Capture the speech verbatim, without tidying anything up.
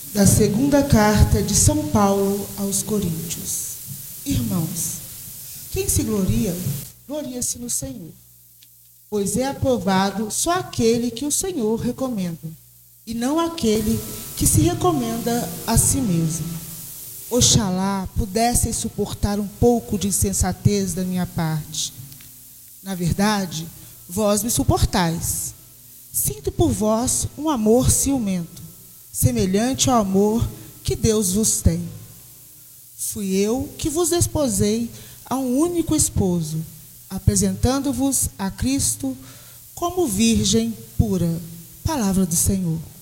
Da segunda carta de São Paulo aos Coríntios. Irmãos, quem se gloria, gloria-se no Senhor, pois é aprovado só aquele que o Senhor recomenda, e não aquele que se recomenda a si mesmo. Oxalá pudessem suportar um pouco de insensatez da minha parte. Na verdade, vós me suportais. Sinto por vós um amor ciumento, semelhante ao amor que Deus vos tem. Fui eu que vos desposei a um único esposo, apresentando-vos a Cristo como virgem pura. Palavra do Senhor.